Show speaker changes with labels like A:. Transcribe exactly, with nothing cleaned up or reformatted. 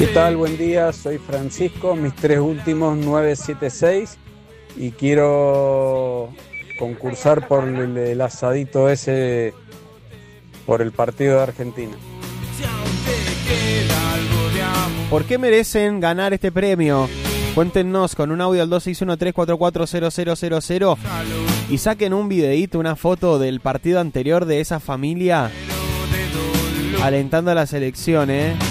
A: ¿Qué tal? Buen día, soy Francisco, mis tres últimos nueve siete seis y quiero concursar por el, el asadito ese por el partido de Argentina.
B: ¿Por qué merecen ganar este premio? Cuéntenos con un audio al dos seis uno tres cuatro cuatro cero cero cero cero y saquen un videíto, una foto del partido anterior de esa familia alentando a la selección, ¿eh?